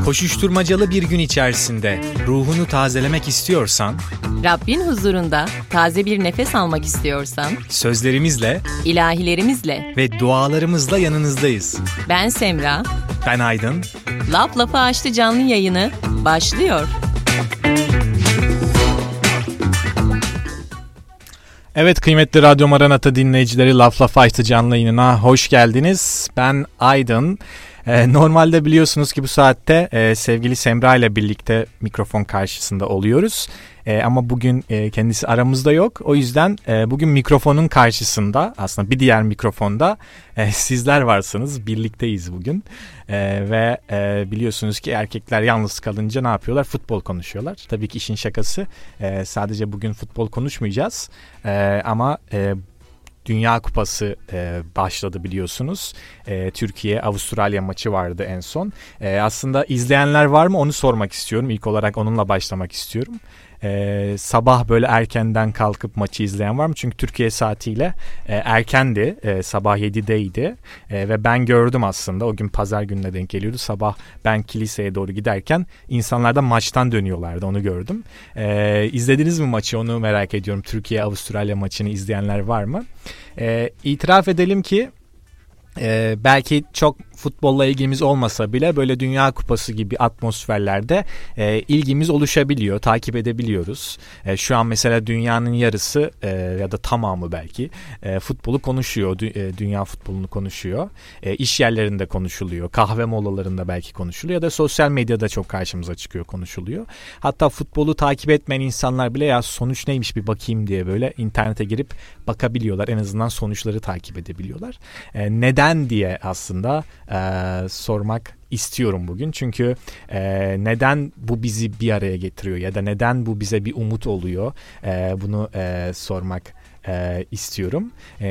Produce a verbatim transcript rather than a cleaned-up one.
Koşuşturmacalı bir gün içerisinde ruhunu tazelemek istiyorsan, Rabbin huzurunda taze bir nefes almak istiyorsan, sözlerimizle, ilahilerimizle ve dualarımızla yanınızdayız. Ben Semra, ben Aydın. Laf Lafı Açtı canlı yayını başlıyor. Evet kıymetli Radyo Maranata dinleyicileri, Laf Lafı Açtı canlı yayınına hoş geldiniz. Ben Aydın. Ee, normalde biliyorsunuz ki bu saatte e, sevgili Semra ile birlikte mikrofon karşısında oluyoruz. E, ama bugün e, kendisi aramızda yok. O yüzden e, bugün mikrofonun karşısında, aslında bir diğer mikrofonda e, sizler varsınız. Birlikteyiz bugün. E, ve e, biliyorsunuz ki erkekler yalnız kalınca ne yapıyorlar? Futbol konuşuyorlar. Tabii ki işin şakası. E, sadece bugün futbol konuşmayacağız. E, ama e, Dünya Kupası e, başladı biliyorsunuz. E, Türkiye-Avustralya maçı vardı en son. E, aslında izleyenler var mı onu sormak istiyorum. İlk olarak onunla başlamak istiyorum. Ee, sabah böyle erkenden kalkıp maçı izleyen var mı? Çünkü Türkiye saatiyle e, erkendi. E, sabah yedideydi. E, ve ben gördüm aslında. O gün pazar gününe denk geliyordu. Sabah ben kiliseye doğru giderken insanlar da maçtan dönüyorlardı. Onu gördüm. E, izlediniz mi maçı? Onu merak ediyorum. Türkiye-Avustralya maçını izleyenler var mı? E, itiraf edelim ki Ee, belki çok futbolla ilgimiz olmasa bile böyle Dünya Kupası gibi atmosferlerde e, ilgimiz oluşabiliyor, takip edebiliyoruz. E, şu an mesela dünyanın yarısı e, ya da tamamı belki e, futbolu konuşuyor, dü- e, dünya futbolunu konuşuyor. E, iş yerlerinde konuşuluyor, kahve molalarında belki konuşuluyor ya da sosyal medyada çok karşımıza çıkıyor, konuşuluyor. Hatta futbolu takip etmeyen insanlar bile ya sonuç neymiş bir bakayım diye böyle internete girip bakabiliyorlar. En azından sonuçları takip edebiliyorlar. E, neden diye aslında e, sormak istiyorum bugün. Çünkü e, neden bu bizi bir araya getiriyor ya da neden bu bize bir umut oluyor? E, bunu e, sormak e, istiyorum. E,